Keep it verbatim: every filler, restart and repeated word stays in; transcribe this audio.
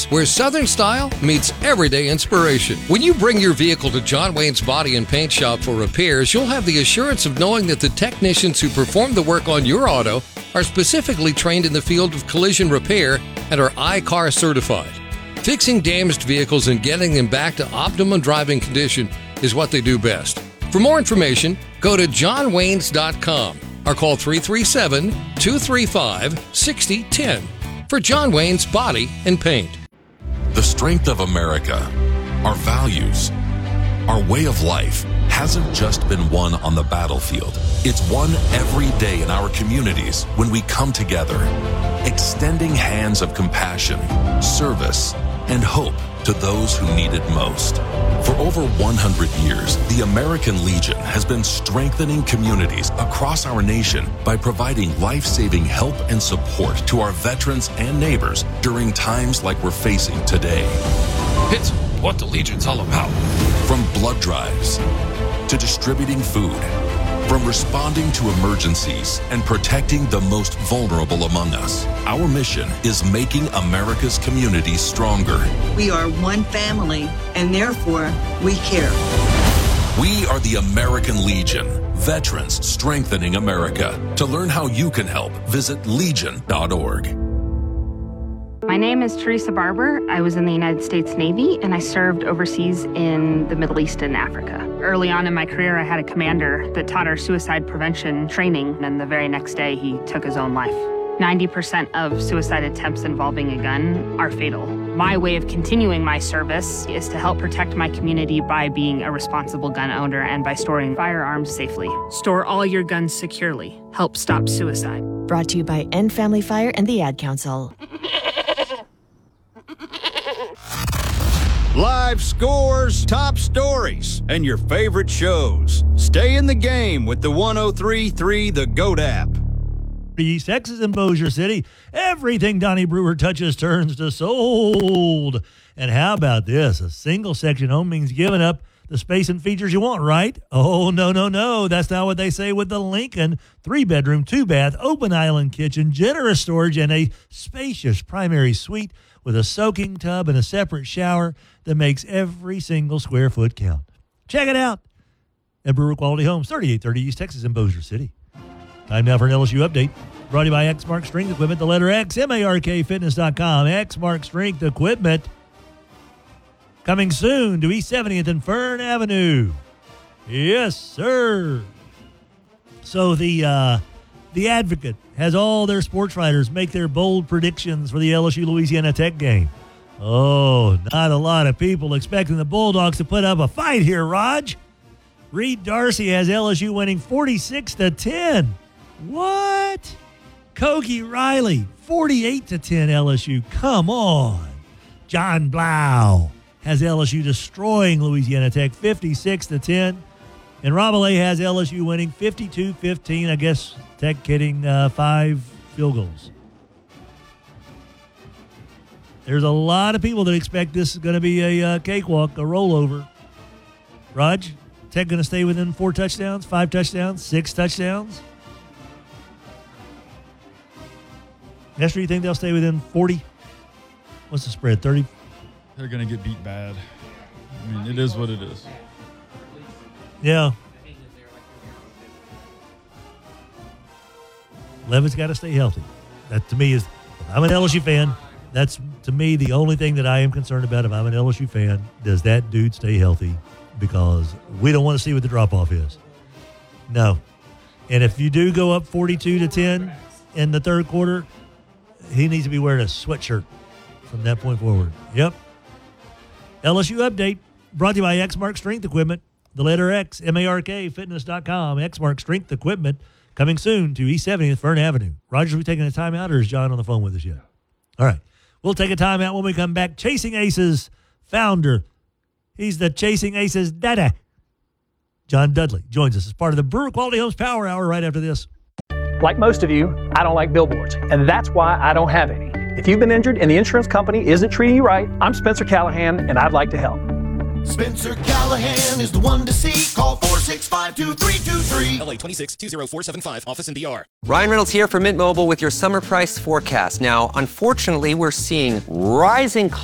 Maintenance, where Southern style meets everyday inspiration. When you bring your vehicle to John Wayne's Body and Paint Shop for repairs, you'll have the assurance of knowing that the technicians who perform the work on your auto are specifically trained in the field of collision repair and are I C A R certified. Fixing damaged vehicles and getting them back to optimum driving condition is what they do best. For more information, go to john waynes dot com or call three three seven, two three five, six zero one zero for John Wayne's Body and Paint. The strength of America, our values, our way of life hasn't just been won on the battlefield. It's won every day in our communities when we come together, extending hands of compassion, service, and hope to those who need it most. For over one hundred years, the American Legion has been strengthening communities across our nation by providing life-saving help and support to our veterans and neighbors during times like we're facing today. It's what the Legion's all about. From blood drives to distributing food, from responding to emergencies and protecting the most vulnerable among us, our mission is making America's communities stronger. We are one family, and therefore, we care. We are the American Legion, veterans strengthening America. To learn how you can help, visit legion dot org. My name is Teresa Barber. I was in the United States Navy, and I served overseas in the Middle East and Africa. Early on in my career, I had a commander that taught our suicide prevention training, and the very next day, he took his own life. ninety percent of suicide attempts involving a gun are fatal. My way of continuing my service is to help protect my community by being a responsible gun owner and by storing firearms safely. Store all your guns securely. Help stop suicide. Brought to you by End Family Fire and the Ad Council. Live scores, top stories, and your favorite shows. Stay in the game with the one oh three point three The GOAT app. East Texas and Bossier City. Everything Donnie Brewer touches turns to sold. And how about this? A single section home means giving up the space and features you want, right? Oh, no, no, no. That's not what they say with the Lincoln. Three-bedroom, two-bath, open island kitchen, generous storage, and a spacious primary suite with a soaking tub and a separate shower that makes every single square foot count. Check it out at Brewer Quality Homes, thirty-eight thirty East Texas in Bossier City. Time now for an L S U update. Brought to you by X-Mark Strength Equipment, the letter X, M A R K Fitness dot com. X-Mark Strength Equipment. Coming soon to East seventieth and Fern Avenue. Yes, sir. So the uh, the Advocate has all their sports writers make their bold predictions for the L S U-Louisiana Tech game. Oh, not a lot of people expecting the Bulldogs to put up a fight here, Raj. Reed Darcy has L S U winning forty-six to ten. What? Kogi Riley, forty-eight to ten L S U. Come on. John Blau has L S U destroying Louisiana Tech fifty-six to ten. And Rabelais has L S U winning fifty-two fifteen. I guess Tech getting uh, five field goals. There's a lot of people that expect this is going to be a uh, cakewalk, a rollover. Raj, Tech going to stay within four touchdowns, five touchdowns, six touchdowns? Nestor, you think they'll stay within forty? What's the spread, thirty? They're going to get beat bad. I mean, it is what it is. Yeah. Levitt's got to stay healthy. That, to me, is, if I'm an L S U fan, that's, to me, the only thing that I am concerned about. If I'm an L S U fan, does that dude stay healthy? Because we don't want to see what the drop-off is. No. And if you do go up forty-two to ten in the third quarter, he needs to be wearing a sweatshirt from that point forward. Yep. L S U update brought to you by X-Mark Strength Equipment. The letter X, M A R K Fitness dot com. X-Mark Strength Equipment coming soon to East seventieth Fern Avenue. Roger, are we taking a timeout, or is John on the phone with us yet? All right. We'll take a timeout when we come back. Chasing Aces founder. He's the Chasing Aces dada. John Dudley joins us as part of the Brewer Quality Homes Power Hour right after this. Like most of you, I don't like billboards, and that's why I don't have any. If you've been injured and the insurance company isn't treating you right, I'm Spencer Callahan, and I'd like to help. Spencer Callahan is the one to see. Call four six five, two three two three. L A twenty-six, two oh four seven five. Office in D R. Ryan Reynolds here from Mint Mobile with your summer price forecast. Now, unfortunately, we're seeing rising